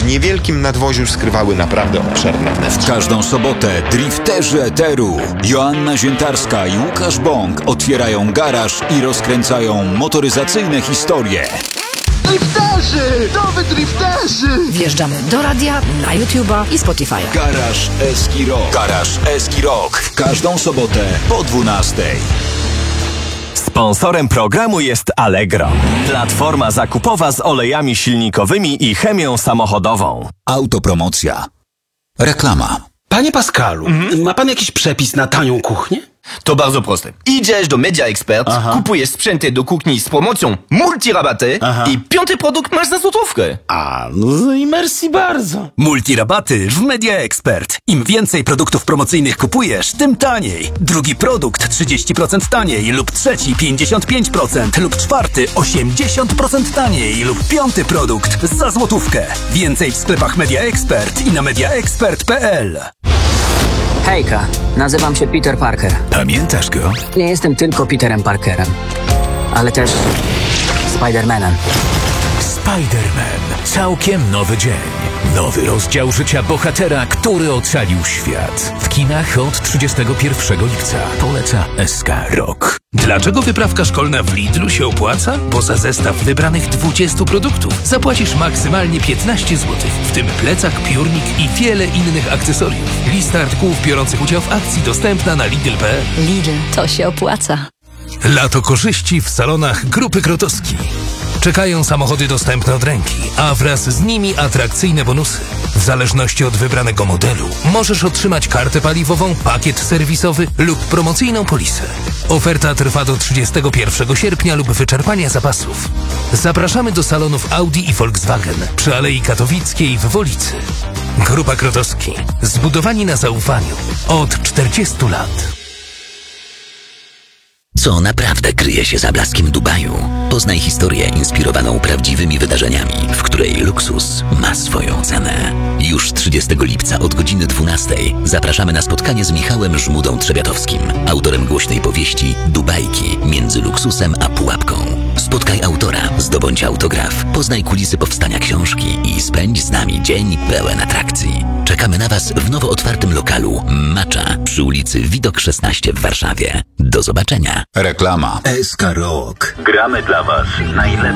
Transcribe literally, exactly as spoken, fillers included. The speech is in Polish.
W niewielkim nadwoziu skrywały naprawdę obszerne wnętrze. W każdą sobotę drifterzy eteru Joanna Ziętarska i Łukasz Bąk otwierają garaż i rozkręcają motoryzacyjne historie. Drifterzy! To wy drifterzy! Wjeżdżamy do radia, na YouTube'a i Spotify'a. Garaż Eski Rock. Garaż Eski Rock. W każdą sobotę po dwunastej. Sponsorem programu jest Allegro. Platforma zakupowa z olejami silnikowymi i chemią samochodową. Autopromocja. Reklama. Panie Pascalu, mhm. ma pan jakiś przepis na tanią kuchnię? To bardzo proste. Idziesz do Media Expert, Aha. kupujesz sprzęty do kuchni z promocją multirabaty Aha. i piąty produkt masz za złotówkę. A, no i merci bardzo. Multirabaty w Media Expert. Im więcej produktów promocyjnych kupujesz, tym taniej. Drugi produkt trzydzieści procent taniej lub trzeci pięćdziesiąt pięć procent lub czwarty osiemdziesiąt procent taniej lub piąty produkt za złotówkę. Więcej w sklepach Media Expert i na mediaexpert kropka p l. Hejka, nazywam się Peter Parker. Pamiętasz go? Nie jestem tylko Peterem Parkerem, ale też Spider-Manem. Spider-Man. Całkiem nowy dzień. Nowy rozdział życia bohatera, który ocalił świat. W kinach od trzydziestego pierwszego lipca. Poleca S K Rock. Dlaczego wyprawka szkolna w Lidlu się opłaca? Bo za zestaw wybranych dwudziestu produktów zapłacisz maksymalnie piętnaście złotych, w tym plecak, piórnik i wiele innych akcesoriów. Lista artykułów biorących udział w akcji dostępna na lidl kropka p l. Lidl, to się opłaca. Lato korzyści w salonach Grupy Krotowski. Czekają samochody dostępne od ręki, a wraz z nimi atrakcyjne bonusy. W zależności od wybranego modelu możesz otrzymać kartę paliwową, pakiet serwisowy lub promocyjną polisę. Oferta trwa do trzydziestego pierwszego sierpnia lub wyczerpania zapasów. Zapraszamy do salonów Audi i Volkswagen przy Alei Katowickiej w Wolicy. Grupa Krotowski. Zbudowani na zaufaniu od czterdziestu lat. Co naprawdę kryje się za blaskiem Dubaju? Poznaj historię inspirowaną prawdziwymi wydarzeniami, w której luksus ma swoją cenę. Już trzydziestego lipca od godziny dwunastej zapraszamy na spotkanie z Michałem Żmudą-Trzebiatowskim, autorem głośnej powieści Dubajki między luksusem a pułapką. Spotkaj autora, zdobądź autograf, poznaj kulisy powstania książki i spędź z nami dzień pełen atrakcji. Czekamy na Was w nowo otwartym lokalu Macza przy ulicy Widok szesnaście w Warszawie. Do zobaczenia. Reklama. S K Rock. Gramy dla Was najlepiej.